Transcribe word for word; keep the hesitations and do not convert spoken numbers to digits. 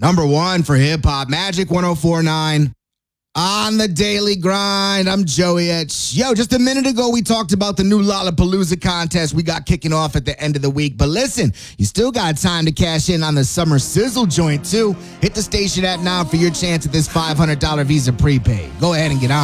Number one for hip-hop, Magic one oh four point nine. On the Daily Grind, I'm Joey H. Yo, just a minute ago, we talked about the new Lollapalooza contest we got kicking off at the end of the week. But listen, you still got time to cash in on the Summer Sizzle joint, too. Hit the station app now for your chance at this five hundred dollars Visa prepaid. Go ahead and get on.